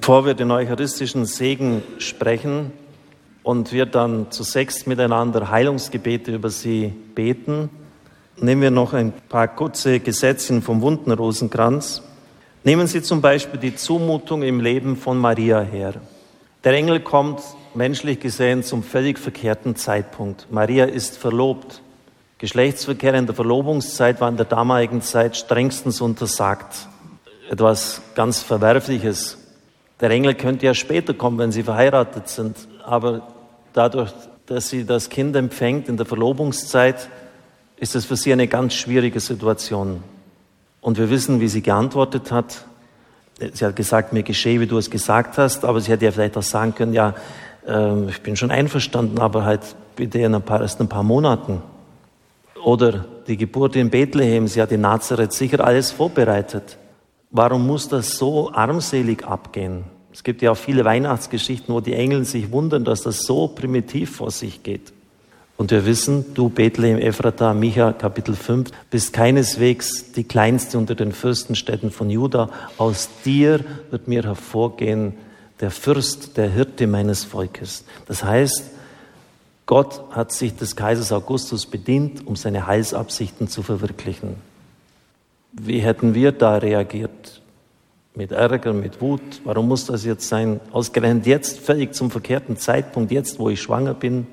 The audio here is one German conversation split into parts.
Bevor wir den eucharistischen Segen sprechen und wir dann zu sechst miteinander Heilungsgebete über sie beten, nehmen wir noch ein paar kurze Gesetzchen vom Wundenrosenkranz. Nehmen Sie zum Beispiel die Zumutung im Leben von Maria her. Der Engel kommt, menschlich gesehen, zum völlig verkehrten Zeitpunkt. Maria ist verlobt. Geschlechtsverkehr in der Verlobungszeit war in der damaligen Zeit strengstens untersagt. Etwas ganz Verwerfliches. Der Engel könnte ja später kommen, wenn sie verheiratet sind. Aber dadurch, dass sie das Kind empfängt in der Verlobungszeit, ist es für sie eine ganz schwierige Situation. Und wir wissen, wie sie geantwortet hat. Sie hat gesagt, mir geschehe, wie du es gesagt hast. Aber sie hätte ja vielleicht auch sagen können, ja, ich bin schon einverstanden, aber halt bitte erst ein paar Monaten. Oder die Geburt in Bethlehem, sie hat in Nazareth sicher alles vorbereitet. Warum muss das so armselig abgehen? Es gibt ja auch viele Weihnachtsgeschichten, wo die Engel sich wundern, dass das so primitiv vor sich geht. Und wir wissen, du Bethlehem Ephrata, Micha, Kapitel 5, bist keineswegs die kleinste unter den Fürstenstädten von Juda. Aus dir wird mir hervorgehen der Fürst, der Hirte meines Volkes. Das heißt, Gott hat sich des Kaisers Augustus bedient, um seine Heilsabsichten zu verwirklichen. Wie hätten wir da reagiert? Mit Ärger, mit Wut? Warum muss das jetzt sein? Ausgerechnet jetzt, völlig zum verkehrten Zeitpunkt, jetzt, wo ich schwanger bin.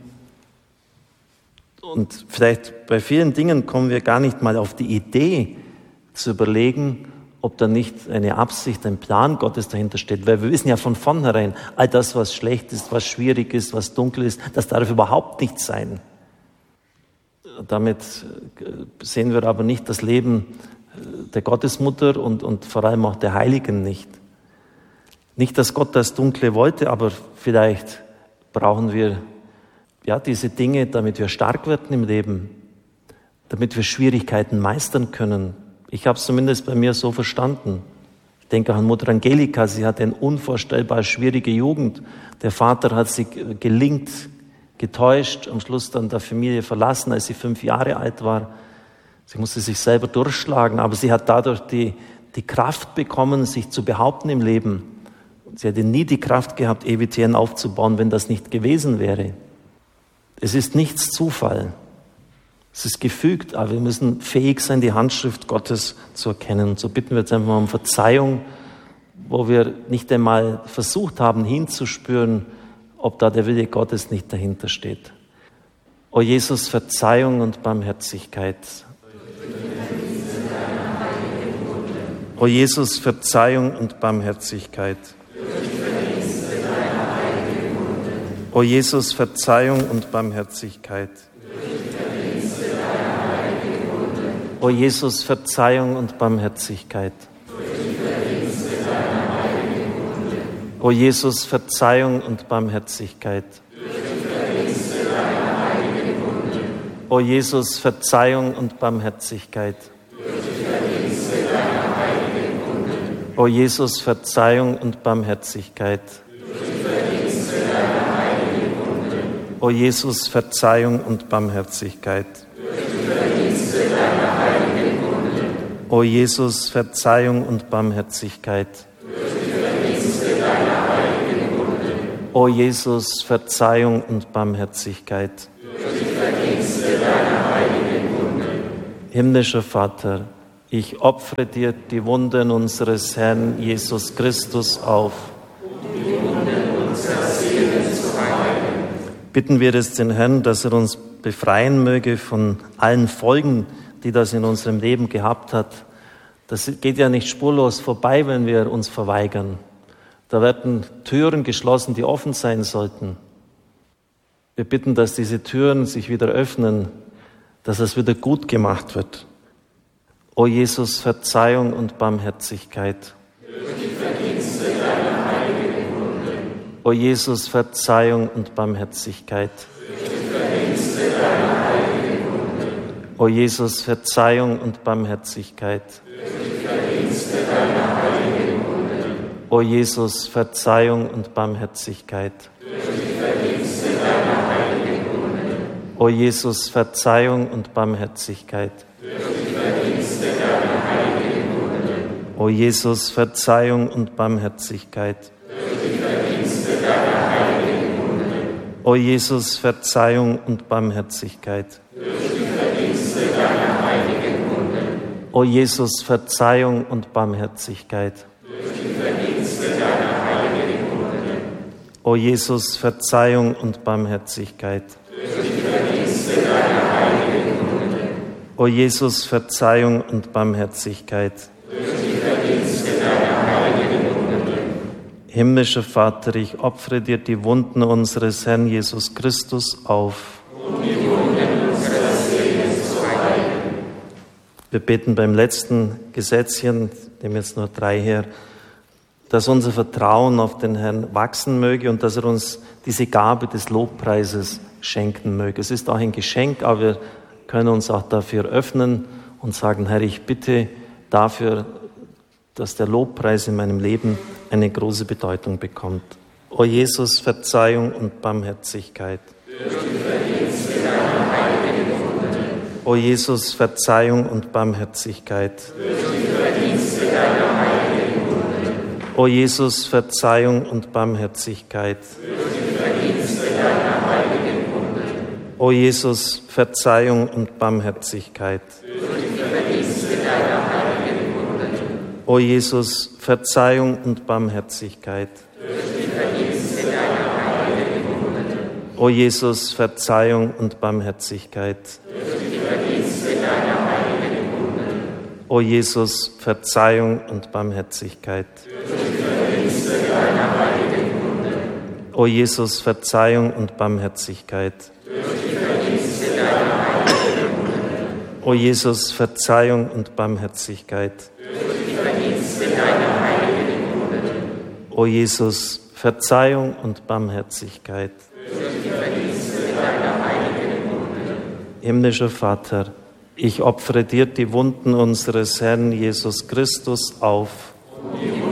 Und vielleicht bei vielen Dingen kommen wir gar nicht mal auf die Idee zu überlegen, ob da nicht eine Absicht, ein Plan Gottes dahinter steht. Weil wir wissen ja von vornherein, all das, was schlecht ist, was schwierig ist, was dunkel ist, das darf überhaupt nicht sein. Damit sehen wir aber nicht das Leben der Gottesmutter und vor allem auch der Heiligen nicht. Nicht, dass Gott das Dunkle wollte, aber vielleicht brauchen wir diese Dinge, damit wir stark werden im Leben, damit wir Schwierigkeiten meistern können. Ich habe es zumindest bei mir so verstanden. Ich denke an Mutter Angelika, sie hatte eine unvorstellbar schwierige Jugend. Der Vater hat sie gelingt, getäuscht, am Schluss dann der Familie verlassen, als sie 5 Jahre alt war. Sie musste sich selber durchschlagen, aber sie hat dadurch die Kraft bekommen, sich zu behaupten im Leben. Sie hätte nie die Kraft gehabt, EWTN aufzubauen, wenn das nicht gewesen wäre. Es ist nichts Zufall. Es ist gefügt, aber wir müssen fähig sein, die Handschrift Gottes zu erkennen. So bitten wir jetzt einfach mal um Verzeihung, wo wir nicht einmal versucht haben, hinzuspüren, ob da der Wille Gottes nicht dahinter steht. O Jesus, Verzeihung und Barmherzigkeit. O Jesus, Verzeihung und Barmherzigkeit. O Jesus, Verzeihung und Barmherzigkeit. O Jesus, Verzeihung und Barmherzigkeit. O Jesus, Verzeihung und Barmherzigkeit. O Jesus, Verzeihung und Barmherzigkeit. O Jesus, Verzeihung und Barmherzigkeit. O Jesus, Verzeihung und Barmherzigkeit. O Jesus, Verzeihung und Barmherzigkeit. O Jesus, Verzeihung und Barmherzigkeit. Himmlischer Vater, ich opfere dir die Wunden unseres Herrn Jesus Christus auf. Bitten wir jetzt den Herrn, dass er uns befreien möge von allen Folgen, die das in unserem Leben gehabt hat. Das geht ja nicht spurlos vorbei, wenn wir uns verweigern. Da werden Türen geschlossen, die offen sein sollten. Wir bitten, dass diese Türen sich wieder öffnen, dass es wieder gut gemacht wird. O Jesus, Verzeihung und Barmherzigkeit. O Jesus, Verzeihung und Barmherzigkeit. O Jesus, Verzeihung und Barmherzigkeit. O Jesus, Verzeihung und Barmherzigkeit. O Jesus, Verzeihung und Barmherzigkeit. O Jesus, Verzeihung und Barmherzigkeit. O Jesus, Verzeihung und Barmherzigkeit. O Jesus, Verzeihung und Barmherzigkeit. O Jesus, Verzeihung und Barmherzigkeit. O Jesus, Verzeihung und Barmherzigkeit. Himmlischer Vater, ich opfere dir die Wunden unseres Herrn Jesus Christus auf. Wir beten beim letzten Gesetzchen, nehmen jetzt nur 3 her, dass unser Vertrauen auf den Herrn wachsen möge und dass er uns diese Gabe des Lobpreises schenken möge. Es ist auch ein Geschenk, aber wir können uns auch dafür öffnen und sagen, Herr, ich bitte dafür, dass der Lobpreis in meinem Leben eine große Bedeutung bekommt. O Jesus, Verzeihung und Barmherzigkeit. O Jesus, Verzeihung und Barmherzigkeit. O Jesus, Verzeihung und Barmherzigkeit. O Jesus, Verzeihung und Barmherzigkeit. O Jesus, Verzeihung und Barmherzigkeit. O Jesus, Verzeihung und Barmherzigkeit. O Jesus, Verzeihung und Barmherzigkeit. O Jesus, Verzeihung und Barmherzigkeit. O Jesus, Verzeihung und Barmherzigkeit. O Jesus, Verzeihung und Barmherzigkeit. Himmlischer Vater, ich opfere dir die Wunden unseres Herrn Jesus Christus auf.